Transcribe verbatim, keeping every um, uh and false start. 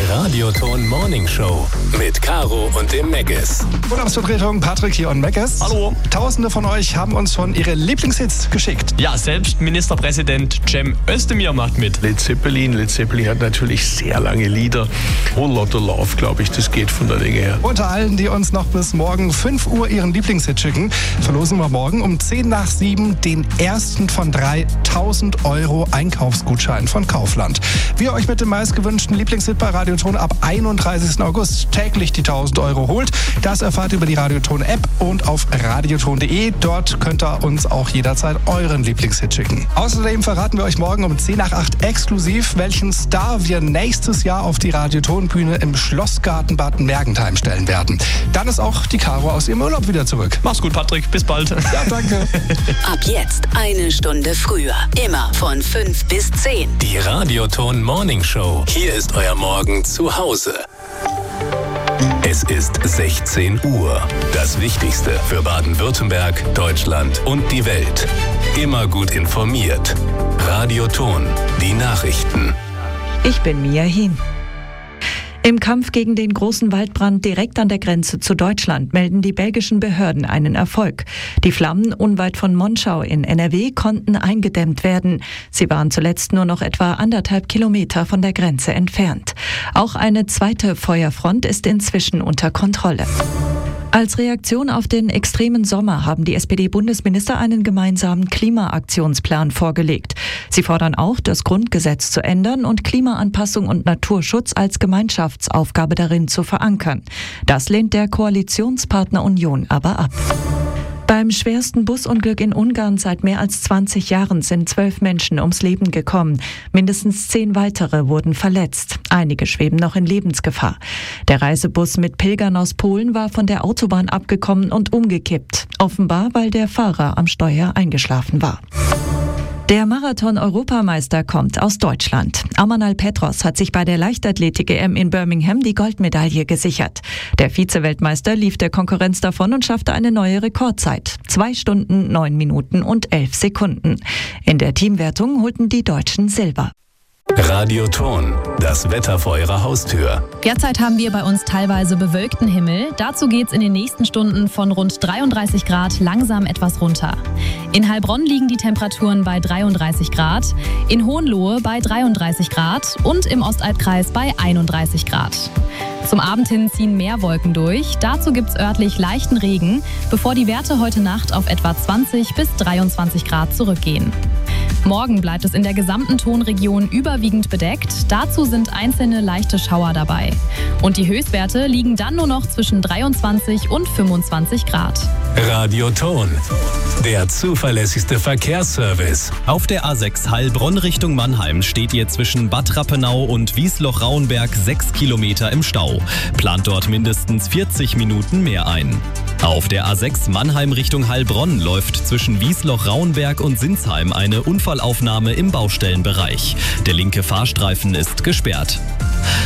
Die Radioton Morning Show mit Caro und dem Megas. Urlaubsvertretung Patrick hier und Megas. Hallo. Tausende von euch haben uns schon ihre Lieblingshits geschickt. Ja, selbst Ministerpräsident Cem Özdemir macht mit. Led Zeppelin. Led Zeppelin hat natürlich sehr lange Lieder. Whole Lotta Love, glaube ich, das geht von der Länge her. Unter allen, die uns noch bis morgen fünf Uhr ihren Lieblingshit schicken, verlosen wir morgen um zehn nach sieben den ersten von drei tausend Euro Einkaufsgutschein von Kaufland. Wie ihr euch mit dem meistgewünschten Lieblingshit bei Radioton ab einunddreißigsten August täglich die tausend Euro holt, das erfahrt ihr über die Radioton-App und auf radioton punkt de. Dort könnt ihr uns auch jederzeit euren Lieblingshit schicken. Außerdem verraten wir euch morgen um zehn nach acht exklusiv, welchen Star wir nächstes Jahr auf die Radioton-Bühne im Schlossgarten Bad Mergentheim stellen werden. Dann ist auch die Caro aus ihrem Urlaub wieder zurück. Mach's gut, Patrick. Bis bald. Ja, danke. Ab jetzt eine Stunde früher. Immer von fünf bis zehn. Die Radioton Morning Show. Hier ist euer Morgen zu Hause. Es ist sechzehn Uhr. Das Wichtigste für Baden-Württemberg, Deutschland und die Welt. Immer gut informiert. Radioton. Die Nachrichten. Ich bin Mia Hien. Im Kampf gegen den großen Waldbrand direkt an der Grenze zu Deutschland melden die belgischen Behörden einen Erfolg. Die Flammen unweit von Monschau in N R W konnten eingedämmt werden. Sie waren zuletzt nur noch etwa anderthalb Kilometer von der Grenze entfernt. Auch eine zweite Feuerfront ist inzwischen unter Kontrolle. Als Reaktion auf den extremen Sommer haben die S P D-Bundesminister einen gemeinsamen Klimaaktionsplan vorgelegt. Sie fordern auch, das Grundgesetz zu ändern und Klimaanpassung und Naturschutz als Gemeinschaftsaufgabe darin zu verankern. Das lehnt der Koalitionspartner Union aber ab. Beim schwersten Busunglück in Ungarn seit mehr als zwanzig Jahren sind zwölf Menschen ums Leben gekommen. Mindestens zehn weitere wurden verletzt. Einige schweben noch in Lebensgefahr. Der Reisebus mit Pilgern aus Polen war von der Autobahn abgekommen und umgekippt. Offenbar, weil der Fahrer am Steuer eingeschlafen war. Der Marathon-Europameister kommt aus Deutschland. Amanal Petros hat sich bei der Leichtathletik-E M in Birmingham die Goldmedaille gesichert. Der Vize-Weltmeister lief der Konkurrenz davon und schaffte eine neue Rekordzeit. Zwei Stunden, neun Minuten und elf Sekunden. In der Teamwertung holten die Deutschen Silber. Radioton. Das Wetter vor eurer Haustür. Derzeit haben wir bei uns teilweise bewölkten Himmel. Dazu geht's in den nächsten Stunden von rund dreiunddreißig Grad langsam etwas runter. In Heilbronn liegen die Temperaturen bei dreiunddreißig Grad, in Hohenlohe bei dreiunddreißig Grad und im Ostalbkreis bei einunddreißig Grad. Zum Abend hin ziehen mehr Wolken durch. Dazu gibt's örtlich leichten Regen, bevor die Werte heute Nacht auf etwa zwanzig bis dreiundzwanzig Grad zurückgehen. Morgen bleibt es in der gesamten Tonregion überwiegend bedeckt. Dazu sind einzelne leichte Schauer dabei. Und die Höchstwerte liegen dann nur noch zwischen dreiundzwanzig und fünfundzwanzig Grad. Radioton. Der zuverlässigste Verkehrsservice. Auf der A sechs Heilbronn Richtung Mannheim steht ihr zwischen Bad Rappenau und Wiesloch-Rauenberg sechs Kilometer im Stau. Plant dort mindestens vierzig Minuten mehr ein. Auf der A sechs Mannheim Richtung Heilbronn läuft zwischen Wiesloch-Rauenberg und Sinsheim eine Unfallaufnahme im Baustellenbereich. Der linke Fahrstreifen ist gesperrt.